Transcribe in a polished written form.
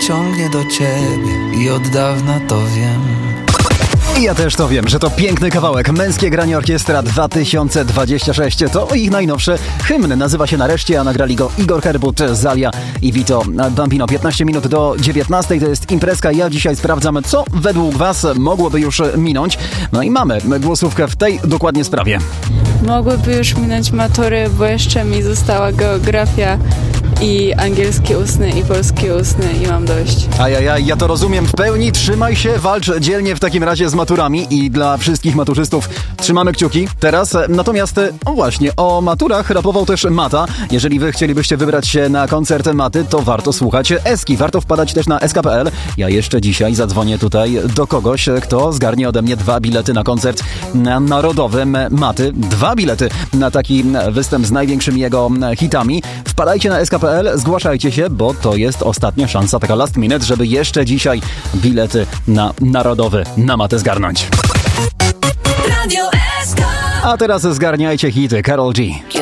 ciągnie do ciebie i od dawna to wiem. I ja też to wiem, że to piękny kawałek. Męskie Granie Orkiestra 2026. To ich najnowszy hymn. Nazywa się Nareszcie, a nagrali go Igor Herbut, Zalia i Vito Bambino. 15 minut do 19. To jest imprezka. Ja dzisiaj sprawdzam, co według was mogłoby już minąć. No i mamy głosówkę w tej dokładnie sprawie. Mogłyby już minąć matury, bo jeszcze mi została geografia i angielski ustny i polski ustny i mam dość. Ajajaj, ja to rozumiem w pełni. Trzymaj się, walcz dzielnie w takim razie z maturami i dla wszystkich maturzystów trzymamy kciuki teraz. Natomiast, właśnie, o maturach rapował też Mata. Jeżeli wy chcielibyście wybrać się na koncert Maty, to warto słuchać Eski. Warto wpadać też na sk.pl. Ja jeszcze dzisiaj zadzwonię tutaj do kogoś, kto zgarnie ode mnie 2 bilety na koncert narodowym Maty. 2 bilety na taki występ z największymi jego hitami. Wpadajcie na sk.pl, zgłaszajcie się, bo to jest ostatnia szansa, taka last minute, żeby jeszcze dzisiaj bilety na narodowy na Matę zgarnąć. Radio SK. A teraz zgarniajcie hity Karol G.